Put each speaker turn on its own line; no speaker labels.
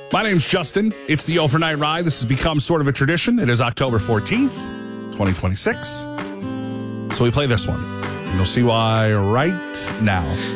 My name's Justin. It's the Overnight Ride. This has become sort of a tradition. It is October 14th, 2026. So we play this one. And you'll see why right now.